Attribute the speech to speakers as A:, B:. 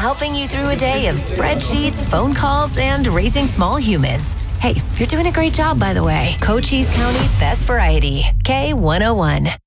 A: helping you through a day of spreadsheets, phone calls, and raising small humans. Hey, you're doing a great job, by the way. Cochise County's best variety. K101.